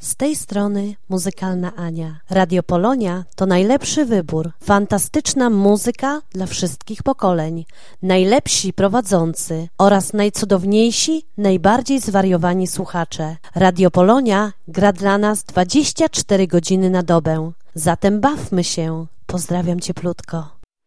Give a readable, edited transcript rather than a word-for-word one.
Z tej strony Muzykalna Ania. Radio Polonia to najlepszy wybór. Fantastyczna muzyka dla wszystkich pokoleń. Najlepsi prowadzący oraz najcudowniejsi, najbardziej zwariowani słuchacze. Radio Polonia gra dla nas 24 godziny na dobę. Zatem bawmy się. Pozdrawiam cieplutko.